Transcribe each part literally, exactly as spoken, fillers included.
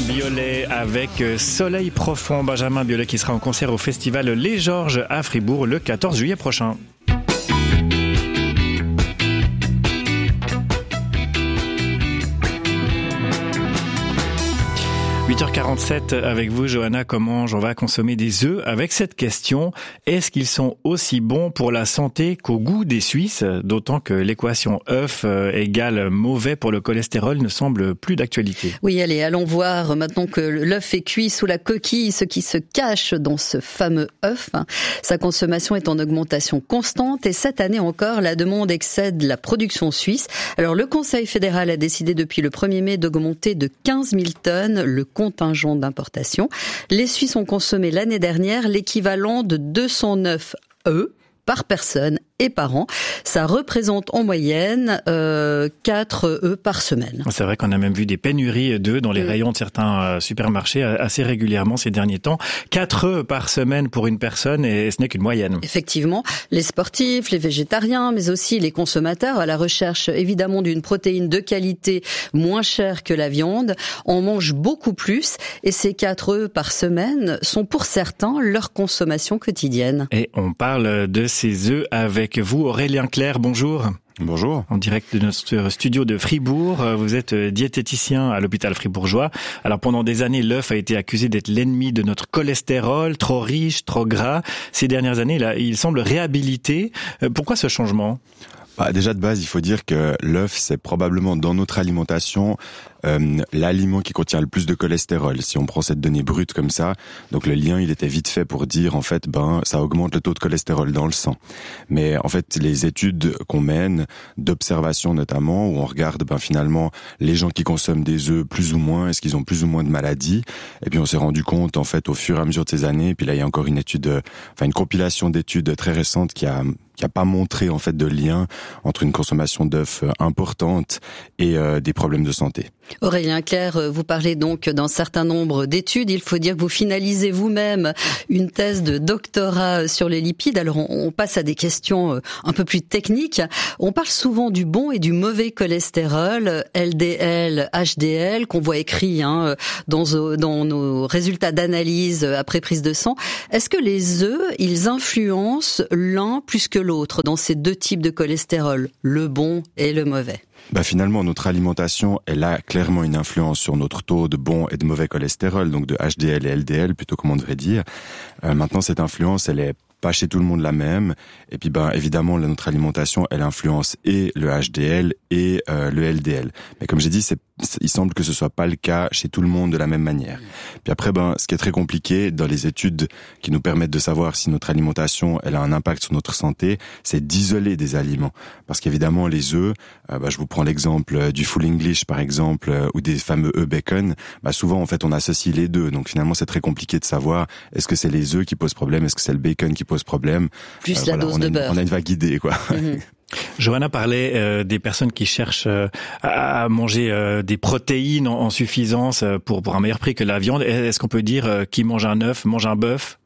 Biolay avec Soleil Profond. Benjamin Biolay qui sera en concert au festival Les Georges à Fribourg le quatorze juillet prochain. huit heures quarante-sept avec vous, Johanna. Comment on va consommer des œufs avec cette question? Est-ce qu'ils sont aussi bons pour la santé qu'au goût des Suisses? D'autant que l'équation œuf égale mauvais pour le cholestérol ne semble plus d'actualité. Oui, allez, allons voir maintenant que l'œuf est cuit sous la coquille, ce qui se cache dans ce fameux œuf. Sa consommation est en augmentation constante et cette année encore, la demande excède la production suisse. Alors le Conseil fédéral a décidé depuis le premier mai d'augmenter de quinze mille tonnes le contingent d'importation. Les Suisses ont consommé l'année dernière l'équivalent de deux cent neuf œufs par personne et par an. Ça représente en moyenne euh, quatre œufs par semaine. C'est vrai qu'on a même vu des pénuries d'œufs dans les oui. rayons de certains supermarchés assez régulièrement ces derniers temps. quatre œufs par semaine pour une personne et ce n'est qu'une moyenne. Effectivement, les sportifs, les végétariens, mais aussi les consommateurs à la recherche évidemment d'une protéine de qualité moins chère que la viande, en mangent beaucoup plus et ces quatre œufs par semaine sont pour certains leur consommation quotidienne. Et on parle de ces œufs avec vous, Aurélien Clerc, bonjour. Bonjour. En direct de notre studio de Fribourg, vous êtes diététicien à l'hôpital fribourgeois. Alors pendant des années, l'œuf a été accusé d'être l'ennemi de notre cholestérol, trop riche, trop gras. Ces dernières années, là, il semble réhabilité. Pourquoi ce changement ? Bah, déjà de base, il faut dire que l'œuf, c'est probablement dans notre alimentation euh, l'aliment qui contient le plus de cholestérol. Si on prend cette donnée brute comme ça, donc le lien, il était vite fait pour dire en fait, ben ça augmente le taux de cholestérol dans le sang. Mais en fait, les études qu'on mène, d'observation notamment, où on regarde ben finalement les gens qui consomment des œufs plus ou moins, est-ce qu'ils ont plus ou moins de maladies, et puis on s'est rendu compte en fait au fur et à mesure de ces années. Et puis là, il y a encore une étude, enfin une compilation d'études très récente qui a qui a pas montré en fait de lien entre une consommation d'œufs importante et euh, des problèmes de santé. Aurélien Clerc, vous parlez donc d'un certain nombre d'études. Il faut dire que vous finalisez vous-même une thèse de doctorat sur les lipides. Alors on passe à des questions un peu plus techniques. On parle souvent du bon et du mauvais cholestérol, L D L, H D L, qu'on voit écrit hein, dans, dans nos résultats d'analyse après prise de sang. Est-ce que les œufs, ils influencent l'un plus que l'autre dans ces deux types de cholestérol, le bon et le mauvais? Bah finalement, notre alimentation, elle a clairement une influence sur notre taux de bon et de mauvais cholestérol, donc de H D L et L D L, plutôt comme on devrait dire. Euh, maintenant, cette influence, elle est pas chez tout le monde la même. Et puis, ben évidemment, notre alimentation, elle influence et le H D L et euh, le L D L. Mais comme j'ai dit, c'est, il semble que ce soit pas le cas chez tout le monde de la même manière. Puis après, ben ce qui est très compliqué dans les études qui nous permettent de savoir si notre alimentation, elle a un impact sur notre santé, c'est d'isoler des aliments. Parce qu'évidemment, les œufs, euh, ben, je vous prends l'exemple du full English, par exemple, euh, ou des fameux œufs bacon. Ben, souvent, en fait, on associe les deux. Donc finalement, c'est très compliqué de savoir est-ce que c'est les œufs qui posent problème, est-ce que c'est le bacon qui pose problème. Plus euh, la voilà, dose on de a une, beurre. On a une vague idée, quoi. Mm-hmm. Johanna parlait euh, des personnes qui cherchent euh, à manger euh, des protéines en, en suffisance pour pour un meilleur prix que la viande. Est-ce qu'on peut dire euh, qui mange un œuf mange un bœuf?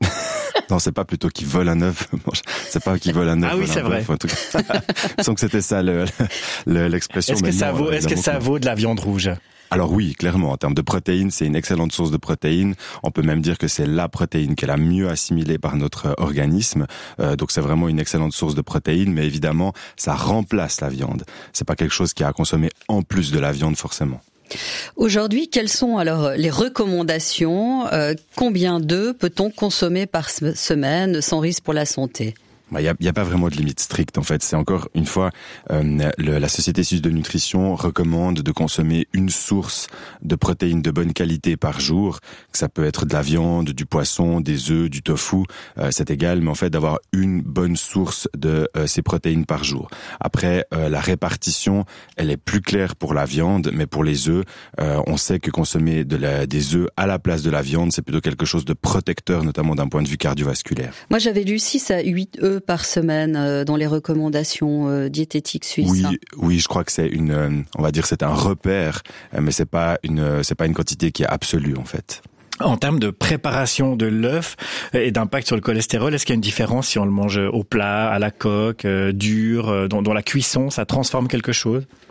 Non, c'est pas plutôt qu'ils volent un œuf. C'est pas qu'ils volent un œuf. Ah oui, c'est vrai. Bœuf, en tout cas. Je sens que c'était ça le, le, l'expression. Est-ce que ça non, vaut, est-ce que ça vaut de la viande rouge? Alors oui, clairement, en termes de protéines, c'est une excellente source de protéines. On peut même dire que c'est la protéine qui est la mieux assimilée par notre organisme. Euh, donc c'est vraiment une excellente source de protéines, mais évidemment, ça remplace la viande. C'est pas quelque chose qui a à consommer en plus de la viande forcément. Aujourd'hui, quelles sont alors les recommandations? euh, Combien d'œufs peut-on consommer par semaine sans risque pour la santé? Il bah, n'y a, y a pas vraiment de limite stricte en fait. C'est encore une fois, euh, le, la Société suisse de nutrition recommande de consommer une source de protéines de bonne qualité par jour. Ça peut être de la viande, du poisson, des œufs, du tofu, euh, c'est égal, mais en fait d'avoir une bonne source de euh, ces protéines par jour. Après, euh, la répartition, elle est plus claire pour la viande, mais pour les œufs, euh, on sait que consommer de la, des œufs à la place de la viande, c'est plutôt quelque chose de protecteur, notamment d'un point de vue cardiovasculaire. Moi, j'avais lu six à huit œufs par semaine euh, dans les recommandations euh, diététiques suisses. Oui, oui, je crois que c'est une, euh, on va dire, c'est un repère, euh, mais c'est pas une, euh, c'est pas une quantité qui est absolue en fait. En termes de préparation de l'œuf et d'impact sur le cholestérol, est-ce qu'il y a une différence si on le mange au plat, à la coque, euh, dur, euh, dans, dans la cuisson, ça transforme quelque chose ?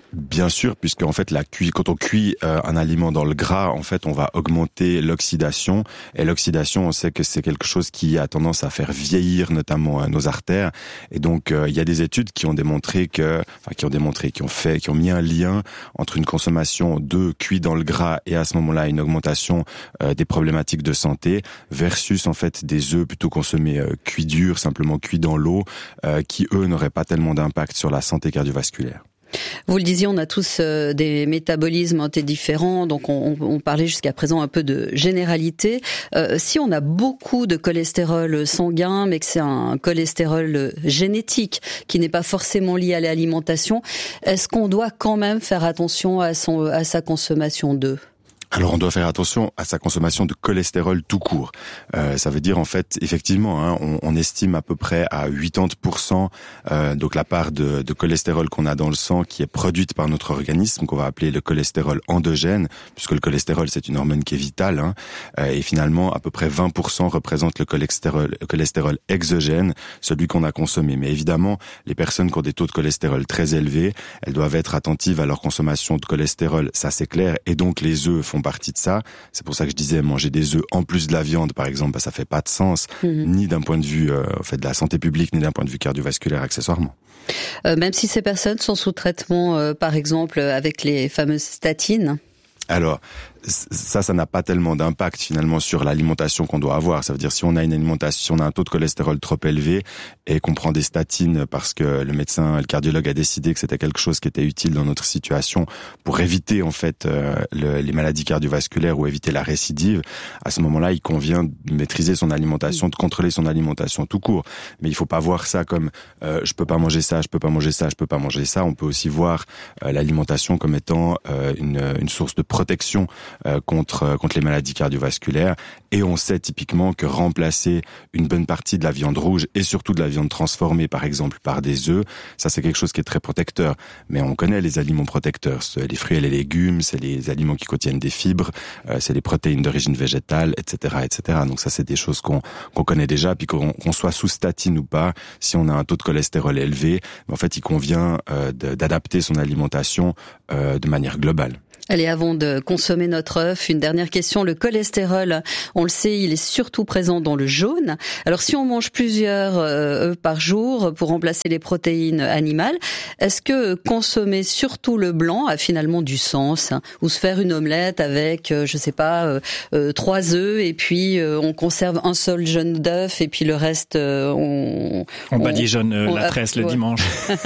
Bien sûr, puisque en fait la cuit, quand on cuit euh, un aliment dans le gras, en fait on va augmenter l'oxydation, et l'oxydation, on sait que c'est quelque chose qui a tendance à faire vieillir notamment euh, nos artères, et donc euh, il y a des études qui ont démontré que, enfin qui ont démontré, qui ont fait, qui ont mis un lien entre une consommation d'œufs cuits dans le gras et à ce moment-là une augmentation euh, des problématiques de santé versus en fait des œufs plutôt consommés euh, cuits durs, simplement cuits dans l'eau, euh, qui eux n'auraient pas tellement d'impact sur la santé cardiovasculaire. Vous le disiez, on a tous euh, des métabolismes un peu différents, donc on, on parlait jusqu'à présent un peu de généralité. Euh, si on a beaucoup de cholestérol sanguin, mais que c'est un cholestérol génétique qui n'est pas forcément lié à l'alimentation, est-ce qu'on doit quand même faire attention à, son, à sa consommation d'œufs ? Alors on doit faire attention à sa consommation de cholestérol tout court. Euh, ça veut dire en fait effectivement, hein, on, on estime à peu près à quatre-vingt-dix pour cent euh, donc la part de, de cholestérol qu'on a dans le sang qui est produite par notre organisme, qu'on va appeler le cholestérol endogène, puisque le cholestérol c'est une hormone qui est vitale. Hein, euh, et finalement à peu près vingt pour cent représente le cholestérol, le cholestérol exogène, celui qu'on a consommé. Mais évidemment, les personnes qui ont des taux de cholestérol très élevés, elles doivent être attentives à leur consommation de cholestérol, ça c'est clair. Et donc les œufs font partie de ça. C'est pour ça que je disais manger des œufs en plus de la viande, par exemple, bah, ça fait pas de sens, mmh. ni d'un point de vue euh, en fait, de la santé publique, ni d'un point de vue cardiovasculaire accessoirement. Euh, même si ces personnes sont sous traitement, euh, par exemple, avec les fameuses statines. Alors, ça, ça n'a pas tellement d'impact finalement sur l'alimentation qu'on doit avoir. Ça veut dire si on a une alimentation, si on a un taux de cholestérol trop élevé et qu'on prend des statines parce que le médecin, le cardiologue a décidé que c'était quelque chose qui était utile dans notre situation pour éviter en fait euh, le, les maladies cardiovasculaires ou éviter la récidive, à ce moment-là, il convient de maîtriser son alimentation, de contrôler son alimentation tout court. Mais il faut pas voir ça comme euh, je peux pas manger ça, je peux pas manger ça, je peux pas manger ça. On peut aussi voir euh, l'alimentation comme étant euh, une, une source de protection Euh, contre contre les maladies cardiovasculaires, et on sait typiquement que remplacer une bonne partie de la viande rouge et surtout de la viande transformée par exemple par des œufs, ça c'est quelque chose qui est très protecteur. Mais on connaît les aliments protecteurs, c'est les fruits et les légumes, c'est les aliments qui contiennent des fibres, euh, c'est les protéines d'origine végétale, et cetera, et cetera. Donc ça c'est des choses qu'on qu'on connaît déjà, puis qu'on, qu'on soit sous statine ou pas, si on a un taux de cholestérol élevé, en fait il convient euh, de, d'adapter son alimentation euh, de manière globale. Allez, avant de consommer notre œuf, une dernière question. Le cholestérol, on le sait, il est surtout présent dans le jaune. Alors, si on mange plusieurs œufs par jour pour remplacer les protéines animales, est-ce que consommer surtout le blanc a finalement du sens? Ou se faire une omelette avec, je sais pas, euh, euh, trois œufs et puis euh, on conserve un seul jaune d'œuf et puis le reste, euh, on... On badigeonne euh, la tresse le ouais. dimanche.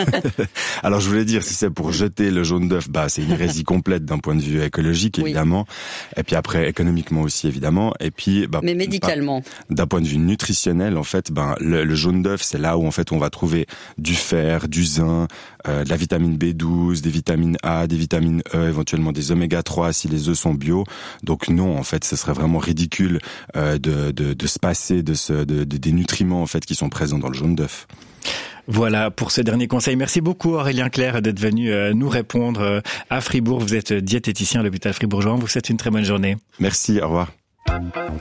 Alors, je voulais dire, si c'est pour jeter le jaune d'œuf, bah c'est une hérésie complète d'un point de vue écologique évidemment, oui. Et puis après économiquement aussi évidemment, et puis bah, mais médicalement, bah, d'un point de vue nutritionnel en fait, ben le, le jaune d'œuf c'est là où en fait on va trouver du fer, du zinc, euh, de la vitamine B douze, des vitamines A, des vitamines E, éventuellement des oméga trois si les œufs sont bio. Donc non, en fait, ce serait vraiment ridicule euh, de, de de se passer de ce de, de des nutriments en fait qui sont présents dans le jaune d'œuf. Voilà pour ce dernier conseil. Merci beaucoup Aurélien Clerc d'être venu nous répondre à Fribourg. Vous êtes diététicien à l'hôpital fribourgeois. On vous souhaite une très bonne journée. Merci, au revoir.